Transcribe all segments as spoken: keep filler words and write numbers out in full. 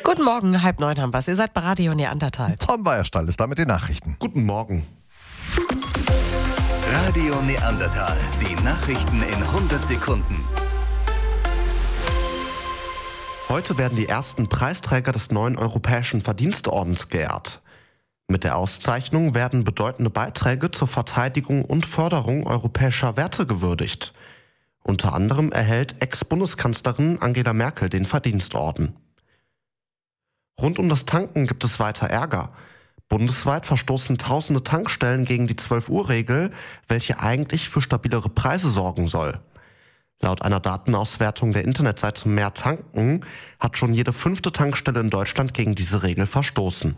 Guten Morgen, halb neun haben wir's. Ihr seid bei Radio Neandertal. Tom Weierstall ist da mit den Nachrichten. Guten Morgen. Radio Neandertal. Die Nachrichten in hundert Sekunden. Heute werden die ersten Preisträger des neuen Europäischen Verdienstordens geehrt. Mit der Auszeichnung werden bedeutende Beiträge zur Verteidigung und Förderung europäischer Werte gewürdigt. Unter anderem erhält Ex-Bundeskanzlerin Angela Merkel den Verdienstorden. Rund um das Tanken gibt es weiter Ärger. Bundesweit verstoßen tausende Tankstellen gegen die zwölf-Uhr-Regel, welche eigentlich für stabilere Preise sorgen soll. Laut einer Datenauswertung der Internetseite Mehr Tanken hat schon jede fünfte Tankstelle in Deutschland gegen diese Regel verstoßen.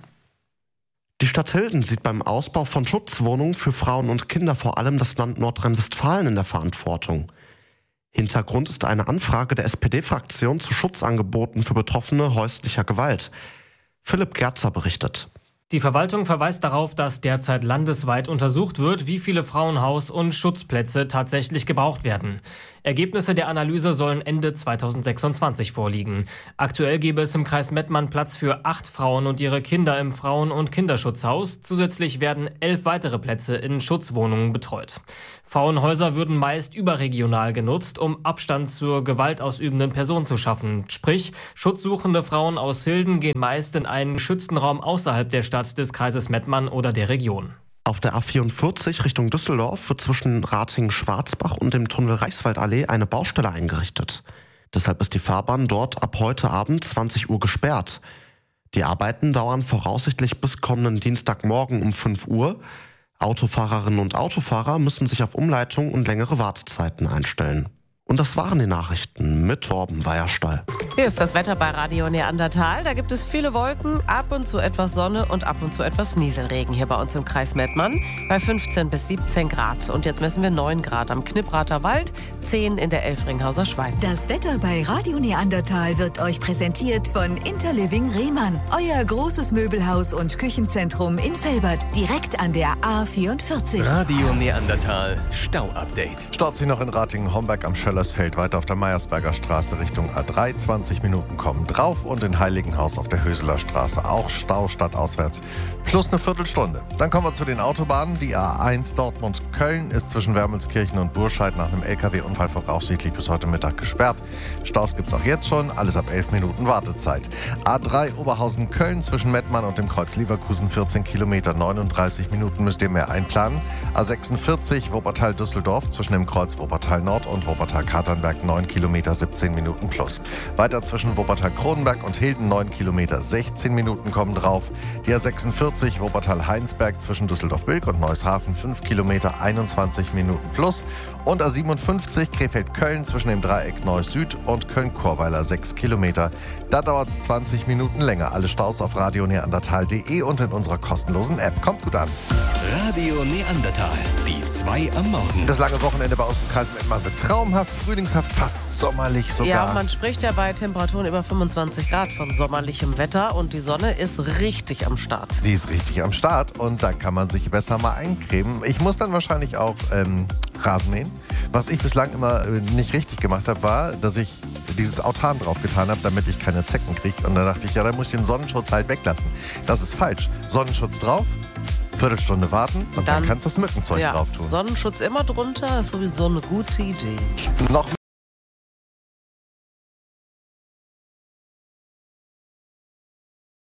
Die Stadt Hilden sieht beim Ausbau von Schutzwohnungen für Frauen und Kinder vor allem das Land Nordrhein-Westfalen in der Verantwortung. Hintergrund ist eine Anfrage der S P D-Fraktion zu Schutzangeboten für Betroffene häuslicher Gewalt. Philipp Gerzer berichtet. Die Verwaltung verweist darauf, dass derzeit landesweit untersucht wird, wie viele Frauenhaus- und Schutzplätze tatsächlich gebraucht werden. Ergebnisse der Analyse sollen Ende zweitausendsechsundzwanzig vorliegen. Aktuell gäbe es im Kreis Mettmann Platz für acht Frauen und ihre Kinder im Frauen- und Kinderschutzhaus. Zusätzlich werden elf weitere Plätze in Schutzwohnungen betreut. Frauenhäuser würden meist überregional genutzt, um Abstand zur gewaltausübenden Person zu schaffen. Sprich, schutzsuchende Frauen aus Hilden gehen meist in einen geschützten Raum außerhalb der Stadt, des Kreises Mettmann oder der Region. Auf der A vierundvierzig Richtung Düsseldorf wird zwischen Ratingen-Schwarzbach und dem Tunnel Reichswaldallee eine Baustelle eingerichtet. Deshalb ist die Fahrbahn dort ab heute Abend zwanzig Uhr gesperrt. Die Arbeiten dauern voraussichtlich bis kommenden Dienstagmorgen um fünf Uhr. Autofahrerinnen und Autofahrer müssen sich auf Umleitung und längere Wartezeiten einstellen. Und das waren die Nachrichten mit Torben Weierstall. Hier ist das Wetter bei Radio Neandertal. Da gibt es viele Wolken, ab und zu etwas Sonne und ab und zu etwas Nieselregen hier bei uns im Kreis Mettmann bei fünfzehn bis siebzehn Grad. Und jetzt messen wir neun Grad am Knipprater Wald, zehn in der Elfringhauser Schweiz. Das Wetter bei Radio Neandertal wird euch präsentiert von Interliving Rehmann. Euer großes Möbelhaus und Küchenzentrum in Velbert, direkt an der A vierundvierzig. Radio Neandertal Stau-Update. Staut sich noch in Ratingen-Homberg am Schöllersfeld, weiter auf der Meiersberger Straße Richtung A drei. zwanzig Minuten kommen drauf und in Heiligenhaus auf der Höseler Straße auch Stau stadtauswärts. Plus eine Viertelstunde. Dann kommen wir zu den Autobahnen. Die A eins Dortmund-Köln ist zwischen Wermelskirchen und Burscheid nach einem L K W-Unfall voraussichtlich bis heute Mittag gesperrt. Staus gibt es auch jetzt schon, alles ab elf Minuten Wartezeit. A drei Oberhausen-Köln zwischen Mettmann und dem Kreuz Leverkusen vierzehn Kilometer, neununddreißig Minuten müsst ihr mehr einplanen. A sechsundvierzig Wuppertal-Düsseldorf zwischen dem Kreuz Wuppertal-Nord und Wuppertal-Katernberg neun Kilometer, siebzehn Minuten plus. Weiter zwischen Wuppertal-Kronenberg und Hilden neun Kilometer, sechzehn Minuten kommen drauf. Die A sechsundvierzig Wuppertal-Heinsberg zwischen Düsseldorf-Bilk und Neußhafen fünf Kilometer, einundzwanzig Minuten plus. Und A siebenundfünfzig Krefeld-Köln zwischen dem Dreieck Neuss-Süd und Köln-Chorweiler sechs Kilometer. Da dauert es zwanzig Minuten länger. Alle Staus auf radio neandertal punkt de und in unserer kostenlosen App. Kommt gut an. Radio Neandertal. Die zwei am Morgen. Das lange Wochenende bei uns im Kreis Mettmann wird traumhaft, frühlingshaft, fast sommerlich sogar. Ja, man spricht ja bei Temperaturen über fünfundzwanzig Grad von sommerlichem Wetter und die Sonne ist richtig am Start. Die ist richtig am Start und da kann man sich besser mal eincremen. Ich muss dann wahrscheinlich auch ähm, Rasen mähen. Was ich bislang immer äh, nicht richtig gemacht habe, war, dass ich dieses Autan drauf getan habe, damit ich keine Zecken kriege. Und da dachte ich, ja, dann muss ich den Sonnenschutz halt weglassen. Das ist falsch. Sonnenschutz drauf, Viertelstunde warten und dann, dann kannst du das Mückenzeug ja, drauf tun. Sonnenschutz immer drunter, ist sowieso eine gute Idee. Noch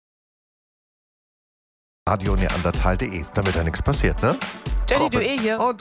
radio neandertal punkt de, damit da nichts passiert, ne? Jenny, du eh hier. Und